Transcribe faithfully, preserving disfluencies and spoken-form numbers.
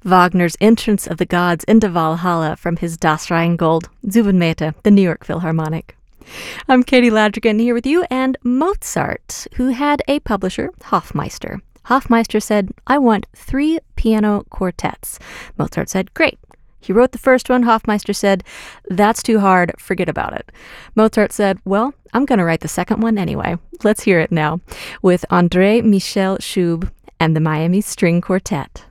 Wagner's Entrance of the Gods into Valhalla from his Das Rheingold, Zubenmete, the New York Philharmonic. I'm Katie Ladrigan here with you, and Mozart, who had a publisher, Hofmeister. Hofmeister said, I want three piano quartets. Mozart said, great. He wrote the first one. Hofmeister said, that's too hard, forget about it. Mozart said, well, I'm going to write the second one anyway. Let's hear it now with André Michel Schub and the Miami String Quartet.